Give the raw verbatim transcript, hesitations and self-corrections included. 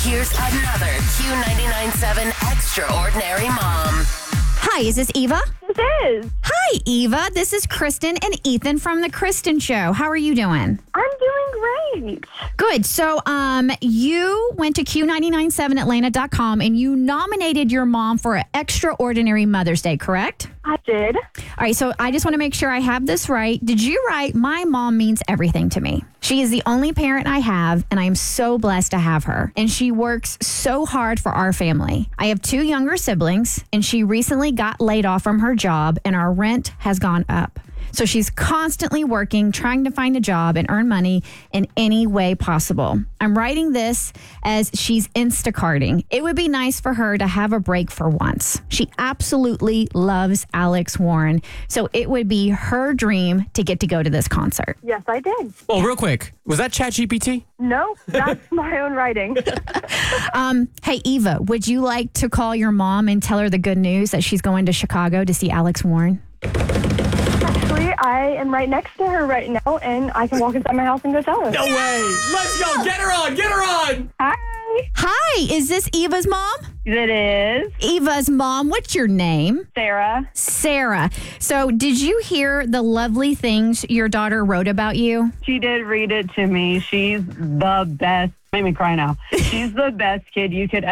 Here's another Q ninety-nine point seven Extraordinary Mom. Hi, is this Eva? It is. Hi, Eva. This is Kristen and Ethan from The Kristen Show. How are you doing? I'm doing great. Good. So um, you went to Q nine nine seven Atlanta dot com and you nominated your mom for an Extraordinary Mother's Day, correct? I did. All right. So I just want to make sure I have this right. Did you write, my mom means everything to me? She is the only parent I have, and I am so blessed to have her. And she works so hard for our family. I have two younger siblings, and she recently got laid off from her job, and our rent has gone up. So she's constantly working, trying to find a job and earn money in any way possible. I'm writing this as she's Instacarting. It would be nice for her to have a break for once. She absolutely loves Alex Warren, so it would be her dream to get to go to this concert. Yes, I did. Well, real quick, was that ChatGPT? No, that's my own writing. Um, hey, Eva, would you like to call your mom and tell her the good news that she's going to Chicago to see Alex Warren? Actually, I am right next to her right now, and I can walk inside my house and go tell her. No way! Let's go! Get her on! Get her on! Hi. Hi, is this Eva's mom? It is. Eva's mom, what's your name? Sarah. Sarah. So did you hear the lovely things your daughter wrote about you? She did read it to me. She's the best. Made me cry now. She's the best kid you could